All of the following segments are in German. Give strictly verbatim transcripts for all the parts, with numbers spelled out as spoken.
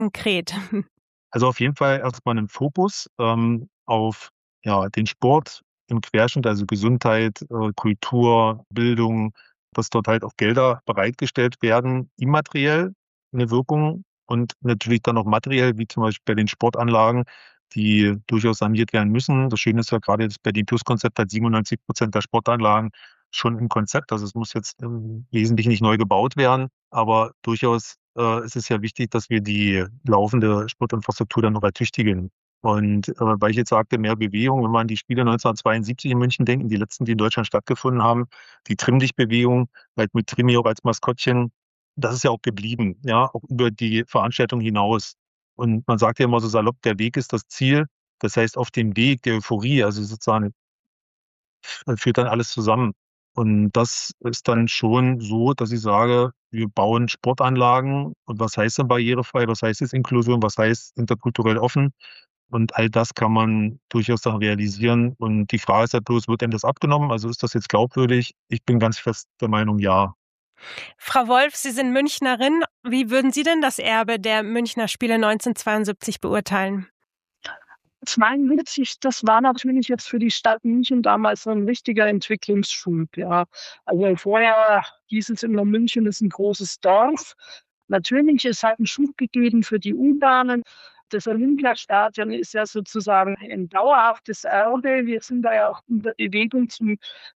konkret? Also auf jeden Fall erstmal 'nen Fokus, ähm, auf, ja, den Sport im Querschnitt, also Gesundheit, äh, Kultur, Bildung, dass dort halt auch Gelder bereitgestellt werden, immateriell 'ne Wirkung und natürlich dann auch materiell, wie zum Beispiel bei den Sportanlagen, die durchaus saniert werden müssen. Das Schöne ist ja grade das Berlin-Plus-Konzept hat siebenundneunzig Prozent der Sportanlagen schon im Konzept. Also, es muss jetzt im Wesentlichen nicht neu gebaut werden, aber durchaus, äh, ist es ja wichtig, dass wir die laufende Sportinfrastruktur dann noch ertüchtigen. Und, äh, weil ich jetzt sagte, mehr Bewegung, wenn wir an die Spiele neunzehnhundertzweiundsiebzig in München denken, die letzten, die in Deutschland stattgefunden haben, die Trimm-Dich-Bewegung, halt mit Trimi auch als Maskottchen, das ist ja auch geblieben, ja, auch über die Veranstaltung hinaus. Und man sagt ja immer so salopp: „Der Weg ist das Ziel.“ Das heißt, auf dem Weg der Euphorie, also sozusagen f führt dann alles zusammen. Und das ist dann schon so, dass ich sage: „Wir bauen Sportanlagen.“ Und was heißt denn barrierefrei? Was heißt jetzt Inklusion? Was heißt interkulturell offen? Und all das kann man durchaus dann realisieren. Und die Frage ist halt bloß: Wird einem das abgenommen? Also, ist das jetzt glaubwürdig? Ich bin ganz fest der Meinung, ja. Frau Wolf, Sie sind Münchnerin. Wie würden Sie denn das Erbe der Münchner Spiele neunzehnhundertzweiundsiebzig beurteilen? zweiundsiebzig, das war natürlich jetzt für die Stadt München damals so 'n richtiger Entwicklungsschub, ja. Also, vorher hieß es immer, München ist 'n großes Dorf. Natürlich, es hat 'n Schub gegeben für die U-Bahnen. Das Olympiastadion ist ja sozusagen ein dauerhaftes Erbe. Wir sind da ja auch in der Bewegung zum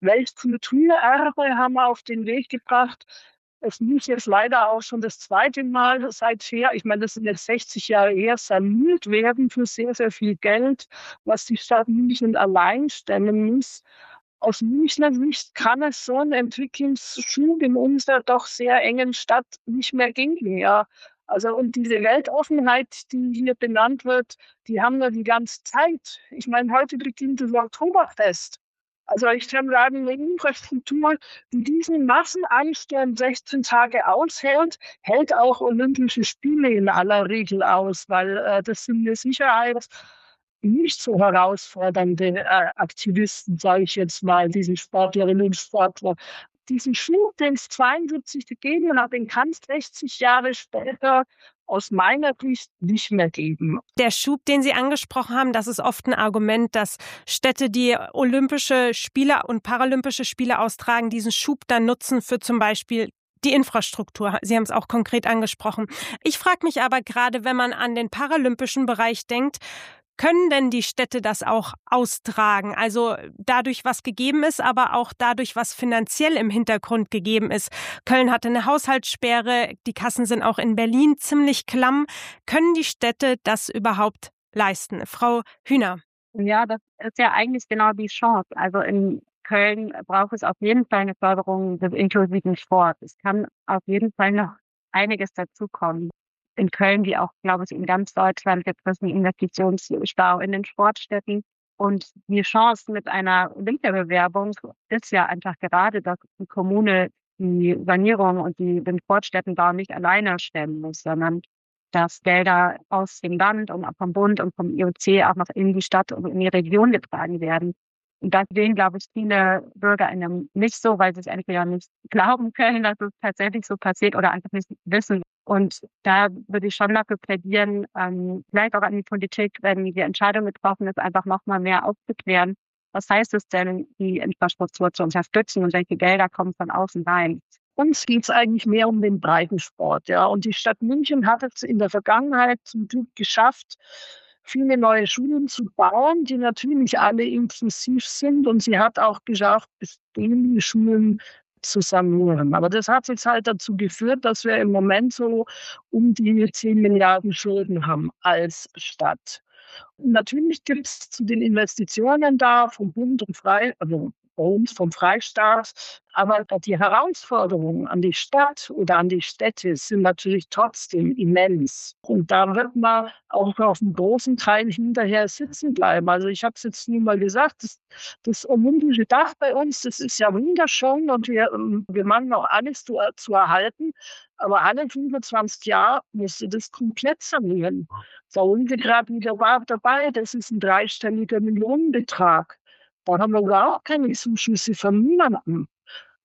Weltkulturerbe haben wir auf den Weg gebracht. Es muss jetzt leider auch schon das zweite Mal seither ich meine, das sind jetzt sechzig Jahre her, saniert werden für sehr, sehr viel Geld, was die Stadt München allein stemmen muss. Aus Münchner Sicht kann es so 'n Entwicklungsschub in unserer doch sehr engen Stadt nicht mehr geben, ja. Also, und diese Weltoffenheit, die hier benannt wird, die haben wir die ganze Zeit. Ich meine, heute beginnt das Oktoberfest. Also, ich kann sagen, 'ne Infrastruktur, die diesen Massenansturm sechzehn Tage aushält, hält auch Olympische Spiele in aller Regel aus, weil, äh, das sind mit Sicherheit nicht so herausfordernde, äh, Aktivisten, sage ich jetzt mal, diese Sportlerinnen und Sportler. Diesen Schub, den's zweiundsiebzig gegeben hat, den kann's sechzig Jahre später aus meiner Sicht nicht mehr geben. Der Schub, den Sie angesprochen haben, das ist oft 'n Argument, dass Städte, die Olympische Spiele und Paralympische Spiele austragen, diesen Schub dann nutzen für zum Beispiel die Infrastruktur. Sie haben's auch konkret angesprochen. Ich frage mich aber grade, wenn man an den paralympischen Bereich denkt, können denn die Städte das auch austragen? Also, dadurch, was gegeben ist, aber auch dadurch, was finanziell im Hintergrund gegeben ist. Köln hatte 'ne Haushaltssperre, die Kassen sind auch in Berlin ziemlich klamm. Können die Städte das überhaupt leisten? Frau Hühner. Ja, das ist ja eigentlich genau die Chance. Also, in Köln braucht es auf jeden Fall 'ne Förderung des inklusiven Sports. Es kann auf jeden Fall noch einiges dazukommen. In Köln, wie auch, glaube ich, in ganz Deutschland, gibt es 'n Investitionsstau in den Sportstätten. Und die Chance mit einer Olympiabewerbung ist ja einfach gerade, dass die Kommune die Sanierung und die den Sportstättenbau nicht alleine stemmen muss, sondern dass Gelder aus dem Land und auch vom Bund und vom IOC auch noch in die Stadt und in die Region getragen werden. Und das sehen, glaube ich, viele BürgerInnen nicht so, weil sie's entweder nicht glauben können, dass es tatsächlich so passiert oder einfach nicht wissen. Und da würde ich schon dafür plädieren, ähm, vielleicht auch an die Politik, wenn die Entscheidung getroffen ist, einfach noch mal mehr aufzuklären. Was heißt es denn, die Infrastruktur zu unterstützen und welche Gelder kommen von außen rein? Uns geht's eigentlich mehr um den Breitensport, ja. Und die Stadt München hat es in der Vergangenheit zum Glück geschafft, viele neue Schulen zu bauen, die natürlich alle inklusiv sind. Und sie hat auch geschafft, bestehende Schulen zu sanieren. Aber das hat jetzt halt dazu geführt, dass wir im Moment so um die zehn Milliarden Schulden haben als Stadt. Natürlich gibt's zu den Investitionen da vom Bund und frei also bei uns vom Freistaat, aber die Herausforderungen an die Stadt oder an die Städte sind natürlich trotzdem immens. Und da wird man auch auf 'n großen Teil hinterher sitzen bleiben. Also, ich habe es jetzt nur mal gesagt, das das olympische Dach bei uns, das ist ja wunderschön und wir, ähm wir machen auch alles zu er zu erhalten. Aber alle fünfundzwanzig Jahre musst du das komplett sanieren. Da sind wir grad wieder ba dabei. Das ist 'n dreistelliger Millionenbetrag. Da haben wir überhaupt keine Zuschüsse von niemandem.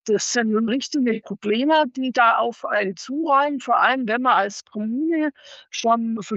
Das sind richtige Probleme, die da auf einen zurollen, vor allem wenn man als Kommune schon